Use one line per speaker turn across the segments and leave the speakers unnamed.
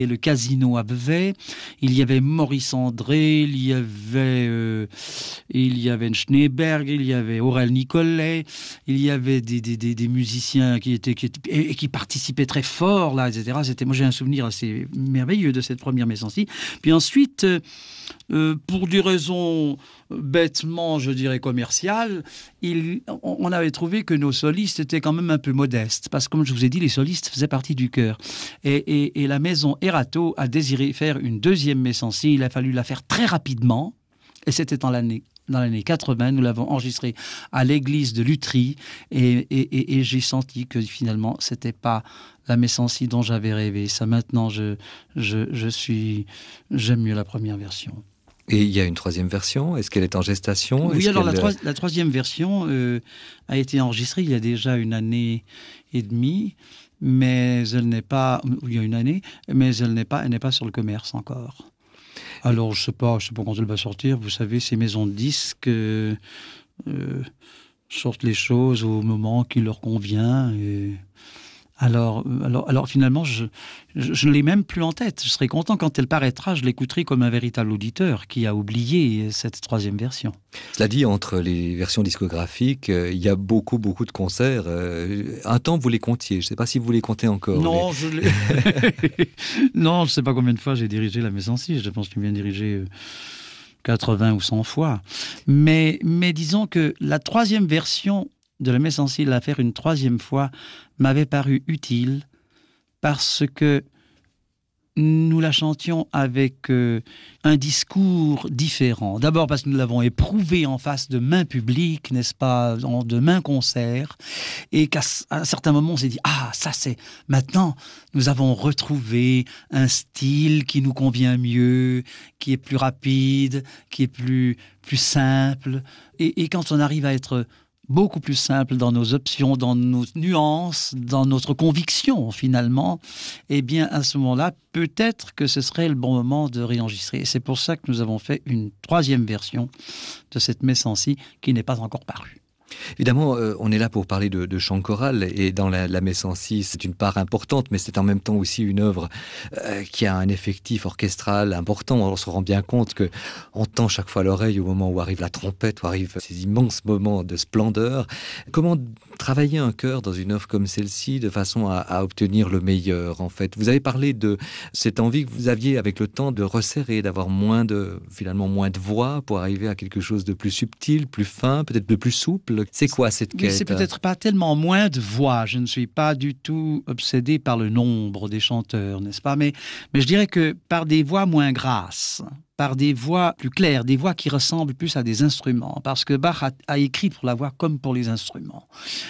et le Casino à Vevey. Il y avait Maurice André, il y avait Schneeberg, il y avait Aurel Nicolet, il y avait des musiciens qui participaient très fort là, etc. Moi j'ai un souvenir assez merveilleux de cette première Messancy. Puis ensuite, pour des raisons bêtement, je dirais, commerciales, on avait trouvé que nos solistes étaient quand même un peu modestes, parce que comme je vous ai dit, les solistes faisaient partie du chœur. Et la maison Erato a désiré faire une deuxième Messancy. Il a fallu la faire très rapidement, et c'était dans l'année 80, nous l'avons enregistrée à l'église de Lutry, et j'ai senti que finalement, c'était pas la Messancy dont j'avais rêvé. Ça, maintenant, j'aime mieux la première version.
Et il y a une troisième version. Est-ce qu'elle est en gestation?
Oui, alors la troisième version a été enregistrée il y a déjà 1 année et demie, mais elle n'est pas... Il y a 1 année, mais elle n'est pas sur le commerce encore. Alors, je sais pas quand elle va sortir. Vous savez, ces maisons de disques sortent les choses au moment qui leur convient. Et... Alors, finalement, je ne l'ai même plus en tête. Je serais content quand elle paraîtra. Je l'écouterai comme un véritable auditeur qui a oublié cette troisième version.
Cela dit, entre les versions discographiques, il y a beaucoup de concerts. Un temps, vous les comptiez. Je ne sais pas si vous les comptez encore.
Non, non, je ne sais pas combien de fois j'ai dirigé la Messancy. Je pense que j'ai bien dirigé 80 ou 100 fois. Mais disons que la troisième version de la Messancy, la faire une troisième fois, m'avait paru utile parce que nous la chantions avec un discours différent. D'abord parce que nous l'avons éprouvé en face de mains publiques, n'est-ce pas, de mains concerts, et qu'à un certain moment on s'est dit « Ah, ça c'est... Maintenant, nous avons retrouvé un style qui nous convient mieux, qui est plus rapide, qui est plus simple. » Et quand on arrive à être beaucoup plus simple dans nos options, dans nos nuances, dans notre conviction finalement, eh bien à ce moment-là, peut-être que ce serait le bon moment de réenregistrer. Et c'est pour ça que nous avons fait une troisième version de cette Messancy qui n'est pas encore parue.
Évidemment, on est là pour parler de chant choral, et dans la Messancy, c'est une part importante, mais c'est en même temps aussi une œuvre qui a un effectif orchestral important. On se rend bien compte qu'on tend chaque fois l'oreille au moment où arrive la trompette, où arrivent ces immenses moments de splendeur. Comment travailler un chœur dans une œuvre comme celle-ci de façon à obtenir le meilleur, en fait? Vous avez parlé de cette envie que vous aviez avec le temps de resserrer, d'avoir moins de voix pour arriver à quelque chose de plus subtil, plus fin, peut-être de plus souple. C'est quoi cette quête?
Oui, c'est peut-être pas tellement moins de voix. Je ne suis pas du tout obsédé par le nombre des chanteurs, n'est-ce pas? Mais je dirais que par des voix moins grasses, par des voix plus claires, des voix qui ressemblent plus à des instruments, parce que Bach a écrit pour la voix comme pour les instruments.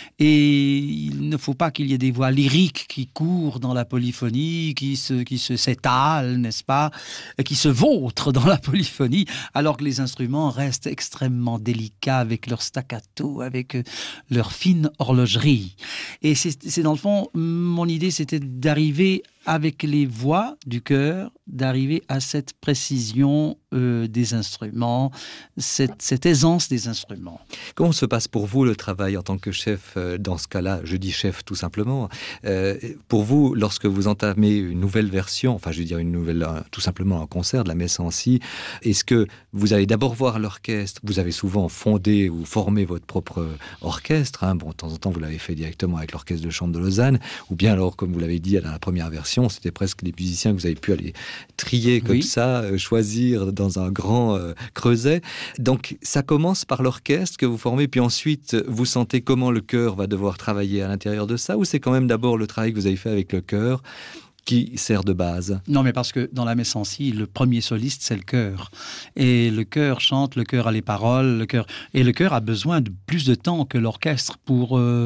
Et il ne faut pas qu'il y ait des voix lyriques qui courent dans la polyphonie, qui s'étalent, n'est-ce pas, et qui se vautrent dans la polyphonie, alors que les instruments restent extrêmement délicats avec leur staccato, avec leur fine horlogerie. Et c'est dans le fond, mon idée, c'était d'arriver avec les voix du chœur, d'arriver à cette précision des instruments, cette aisance des instruments.
Comment se passe pour vous le travail en tant que chef dans ce cas-là? Je dis chef tout simplement. Pour vous, lorsque vous entamez une nouvelle version, enfin je veux dire tout simplement un concert de la Messancy, est-ce que vous allez d'abord voir l'orchestre? Vous avez souvent fondé ou formé votre propre orchestre, hein. Bon, de temps en temps vous l'avez fait directement avec l'orchestre de chambre de Lausanne, ou bien alors, comme vous l'avez dit dans la première version, c'était presque des musiciens que vous avez pu aller trier comme ça, choisir dans un grand creuset. Donc ça commence par l'orchestre que vous formez, puis ensuite vous sentez comment le chœur va devoir travailler à l'intérieur de ça, ou c'est quand même d'abord le travail que vous avez fait avec le chœur qui sert de base? Non,
mais parce que dans la Messancy, le premier soliste, c'est le chœur. Et le chœur chante, le chœur a les paroles, et le chœur a besoin de plus de temps que l'orchestre pour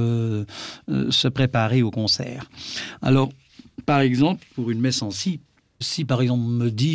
se préparer au concert. Alors, par exemple, pour une Messancy, si par exemple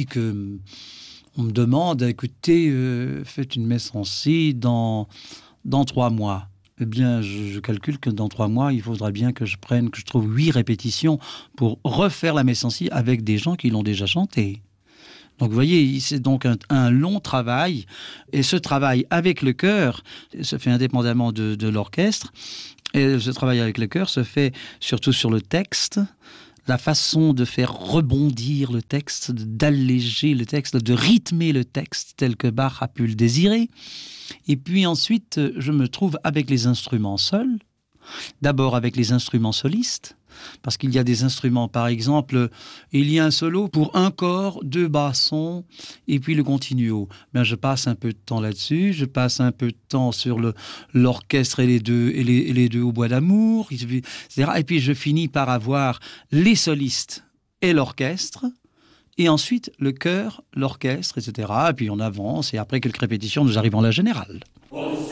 on me demande, écoutez, faites une Messancy dans 3 mois. Eh bien, je calcule que dans 3 mois, il faudra bien que je trouve 8 répétitions pour refaire la Messancy avec des gens qui l'ont déjà chantée. Donc, vous voyez, c'est donc un long travail. Et ce travail avec le chœur se fait indépendamment de l'orchestre. Et ce travail avec le chœur se fait surtout sur le texte, la façon de faire rebondir le texte, d'alléger le texte, de rythmer le texte tel que Bach a pu le désirer. Et puis ensuite, je me trouve avec les instruments seuls, d'abord avec les instruments solistes, parce qu'il y a des instruments, par exemple, il y a un solo pour un corps, 2 bassons, et puis le continuo. Ben, je passe un peu de temps là-dessus, je passe un peu de temps sur l'orchestre et les deux au bois d'amour, etc. Et puis je finis par avoir les solistes et l'orchestre, et ensuite le chœur, l'orchestre, etc. Et puis on avance, et après quelques répétitions, nous arrivons à la générale.